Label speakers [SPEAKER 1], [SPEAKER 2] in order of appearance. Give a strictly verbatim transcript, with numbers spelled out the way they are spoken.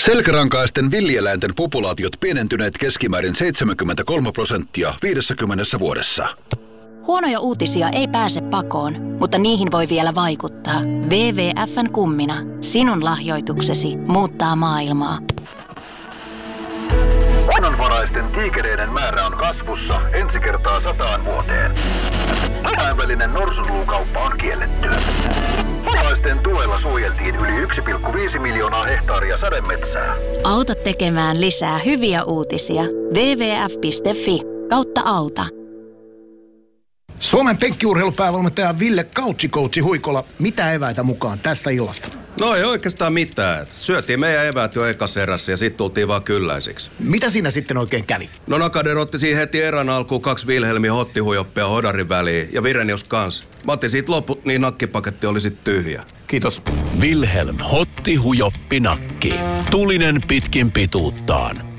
[SPEAKER 1] Selkärankaisten villieläinten populaatiot pienentyneet keskimäärin seitsemänkymmentäkolme prosenttia viidessäkymmenessä vuodessa.
[SPEAKER 2] Huonoja uutisia ei pääse pakoon, mutta niihin voi vielä vaikuttaa. W W F:n kummina. Sinun lahjoituksesi muuttaa maailmaa.
[SPEAKER 1] Luonnonvaraisten tiikereiden määrä on kasvussa ensi kertaa sataan vuoteen. Kansainvälinen norsunluukauppa on kielletty. Suomalaisten tuella suojeltiin yli yksi pilkku viisi miljoonaa hehtaaria sademetsää.
[SPEAKER 2] Auta tekemään lisää hyviä uutisia. double-u double-u double-u piste fi kautta auta.
[SPEAKER 3] Suomen penkkiurheilupäävalmentaja Ville Couchikoutsi Huikola, mitä eväitä mukaan tästä illasta?
[SPEAKER 4] No ei oikeastaan mitään. Syötiin meidän eväät jo ekas erässä ja sitten tultiin vaan kylläisiksi.
[SPEAKER 3] Mitä siinä sitten oikein kävi?
[SPEAKER 4] No Nakader otti siihen heti erän alkuun kaksi Wilhelmin hottihujoppia hodarin väliin ja Virenius kans. Mä otin siitä loput, niin nakkipaketti oli sit tyhjä.
[SPEAKER 3] Kiitos.
[SPEAKER 5] Wilhelm hotti hujoppi nakki. Tulinen pitkin pituuttaan.